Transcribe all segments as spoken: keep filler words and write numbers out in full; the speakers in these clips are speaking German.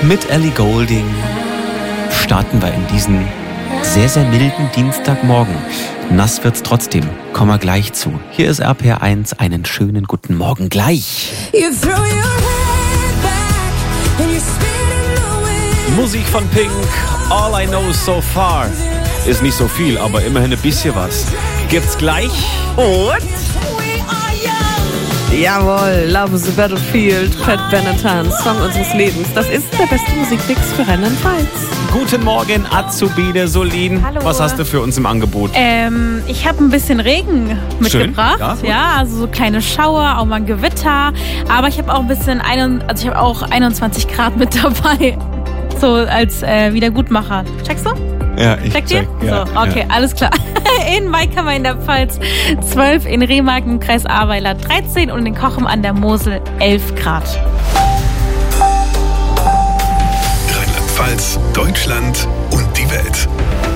Mit Ellie Goulding starten wir in diesen sehr, sehr milden Dienstagmorgen. Nass wird's trotzdem. Kommen wir gleich zu. Hier ist R P R eins. Einen schönen guten Morgen gleich. Musik von Pink. All I Know So Far. Ist nicht so viel, aber immerhin ein bisschen was. Gibt's gleich. Und? Jawohl, Love is a Battlefield, Fat Benetton, Song unseres Lebens. Das ist der beste Musikmix für Rheinland-Pfalz. Guten Morgen, Azubine Solin. Hallo. Was hast du für uns im Angebot? Ähm, ich habe ein bisschen Regen mitgebracht. Schön, ja. ja, also so kleine Schauer, auch mal ein Gewitter. Aber ich habe auch ein bisschen, ein, also ich habe auch einundzwanzig Grad mit dabei. So als äh, Wiedergutmacher. Checkst du? Ja, ich Checkt check. ihr? Ja, so, okay, ja. alles klar. In Weikamer in der Pfalz zwölf, in Remagen im Kreis Ahrweiler dreizehn und in Kochem an der Mosel elf Grad. Rheinland-Pfalz, Deutschland und die Welt.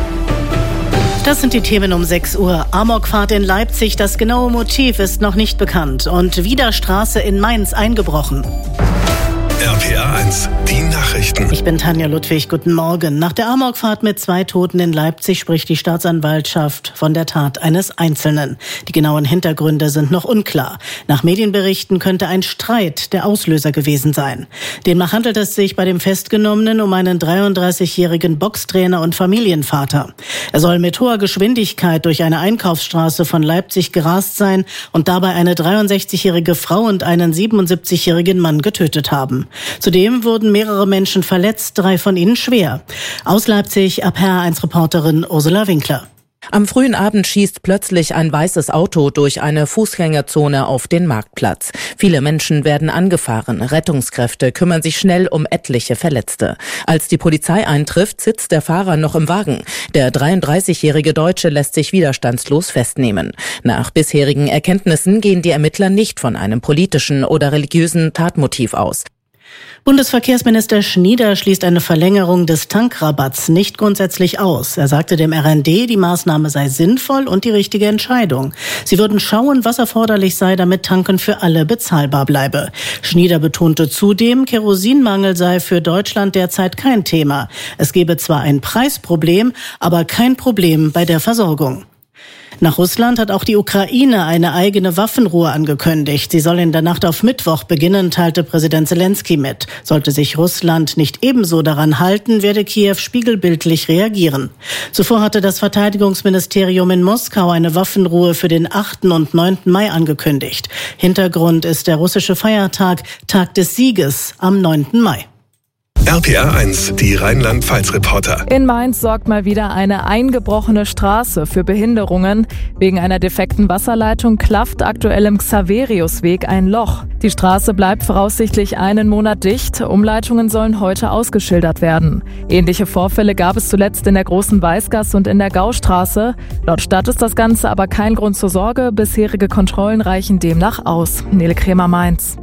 Das sind die Themen um sechs Uhr. Amokfahrt in Leipzig, das genaue Motiv ist noch nicht bekannt. Und wieder Straße in Mainz eingebrochen. R P R eins, die Nachrichten. Ich bin Tanja Ludwig, guten Morgen. Nach der Amokfahrt mit zwei Toten in Leipzig spricht die Staatsanwaltschaft von der Tat eines Einzelnen. Die genauen Hintergründe sind noch unklar. Nach Medienberichten könnte ein Streit der Auslöser gewesen sein. Demnach handelt es sich bei dem Festgenommenen um einen dreiunddreißigjährigen Boxtrainer und Familienvater. Er soll mit hoher Geschwindigkeit durch eine Einkaufsstraße von Leipzig gerast sein und dabei eine dreiundsechzigjährige Frau und einen siebenundsiebzigjährigen Mann getötet haben. Zudem wurden mehrere Menschen verletzt, drei von ihnen schwer. Aus Leipzig, R P R eins Reporterin Ursula Winkler. Am frühen Abend schießt plötzlich ein weißes Auto durch eine Fußgängerzone auf den Marktplatz. Viele Menschen werden angefahren. Rettungskräfte kümmern sich schnell um etliche Verletzte. Als die Polizei eintrifft, sitzt der Fahrer noch im Wagen. Der dreiunddreißigjährige Deutsche lässt sich widerstandslos festnehmen. Nach bisherigen Erkenntnissen gehen die Ermittler nicht von einem politischen oder religiösen Tatmotiv aus. Bundesverkehrsminister Schnieder schließt eine Verlängerung des Tankrabatts nicht grundsätzlich aus. Er sagte dem R N D, die Maßnahme sei sinnvoll und die richtige Entscheidung. Sie würden schauen, was erforderlich sei, damit Tanken für alle bezahlbar bleibe. Schnieder betonte zudem, Kerosinmangel sei für Deutschland derzeit kein Thema. Es gebe zwar ein Preisproblem, aber kein Problem bei der Versorgung. Nach Russland hat auch die Ukraine eine eigene Waffenruhe angekündigt. Sie soll in der Nacht auf Mittwoch beginnen, teilte Präsident Zelensky mit. Sollte sich Russland nicht ebenso daran halten, werde Kiew spiegelbildlich reagieren. Zuvor hatte das Verteidigungsministerium in Moskau eine Waffenruhe für den achten und neunten Mai angekündigt. Hintergrund ist der russische Feiertag, Tag des Sieges, am neunten Mai. R P R eins, die Rheinland-Pfalz-Reporter. In Mainz sorgt mal wieder eine eingebrochene Straße für Behinderungen. Wegen einer defekten Wasserleitung klafft aktuell im Xaveriusweg ein Loch. Die Straße bleibt voraussichtlich einen Monat dicht. Umleitungen sollen heute ausgeschildert werden. Ähnliche Vorfälle gab es zuletzt in der Großen Weißgasse und in der Gaustraße. Laut Stadt ist das Ganze aber kein Grund zur Sorge. Bisherige Kontrollen reichen demnach aus. Nele Kremer, Mainz.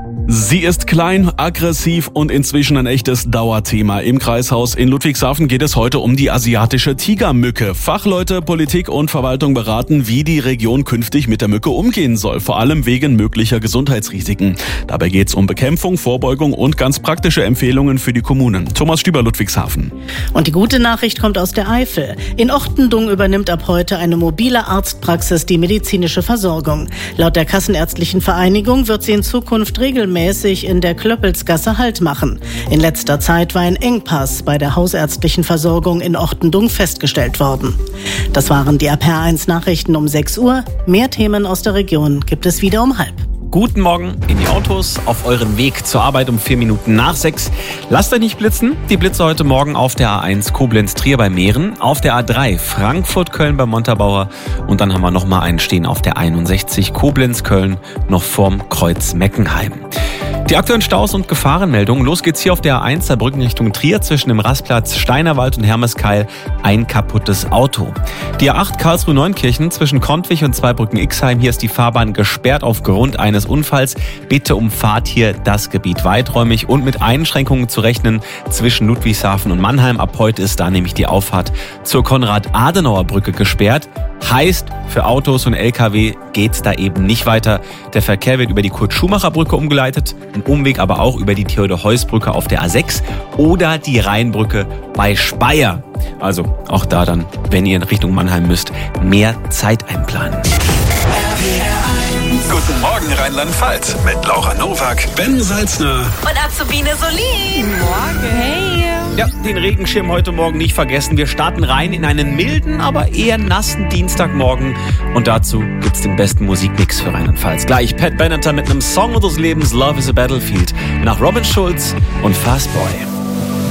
Sie ist klein, aggressiv und inzwischen ein echtes Dauerthema. Im Kreishaus in Ludwigshafen geht es heute um die asiatische Tigermücke. Fachleute, Politik und Verwaltung beraten, wie die Region künftig mit der Mücke umgehen soll, vor allem wegen möglicher Gesundheitsrisiken. Dabei geht es um Bekämpfung, Vorbeugung und ganz praktische Empfehlungen für die Kommunen. Thomas Stüber, Ludwigshafen. Und die gute Nachricht kommt aus der Eifel. In Ochtendung übernimmt ab heute eine mobile Arztpraxis die medizinische Versorgung. Laut der Kassenärztlichen Vereinigung wird sie in Zukunft regelmäßig in der Klöppelsgasse Halt machen. In letzter Zeit war ein Engpass bei der hausärztlichen Versorgung in Ochtendung festgestellt worden. Das waren die R P R eins Nachrichten um sechs Uhr. Mehr Themen aus der Region gibt es wieder um halb. Guten Morgen in die Autos, auf euren Weg zur Arbeit um vier Minuten nach sechs. Lasst euch nicht blitzen. Die Blitze heute Morgen auf der A eins Koblenz-Trier bei Mähren, auf der A drei Frankfurt-Köln bei Montabaur und dann haben wir nochmal einen stehen auf der einundsechzig Koblenz-Köln noch vorm Kreuz Meckenheim. Die aktuellen Staus und Gefahrenmeldungen. Los geht's hier auf der A eins Saarbrücken Richtung Trier zwischen dem Rastplatz Steinerwald und Hermeskeil. Ein kaputtes Auto. Die A acht Karlsruhe-Neunkirchen zwischen Kontwig und Zweibrücken-Ixheim. Hier ist die Fahrbahn gesperrt aufgrund eines Unfalls. Bitte umfahrt hier das Gebiet weiträumig und mit Einschränkungen zu rechnen zwischen Ludwigshafen und Mannheim. Ab heute ist da nämlich die Auffahrt zur Konrad-Adenauer-Brücke gesperrt. Heißt, für Autos und L K W geht's da eben nicht weiter. Der Verkehr wird über die Kurt-Schumacher-Brücke umgeleitet, ein Umweg aber auch über die Theodor-Heuss-Brücke auf der A sechs oder die Rheinbrücke bei Speyer. Also auch da dann, wenn ihr in Richtung Mannheim müsst, mehr Zeit einplanen. Guten Morgen Rheinland-Pfalz mit Laura Nowak, Ben Salzner Und Azubine Solin. Morgen. Hey. Ja, den Regenschirm heute Morgen nicht vergessen. Wir starten rein in einen milden, aber eher nassen Dienstagmorgen. Und dazu gibt's den besten Musikmix für Rheinland-Pfalz. Gleich Pat Benatar mit einem Song unseres Lebens, Love is a Battlefield, nach Robin Schulz und Fastboy.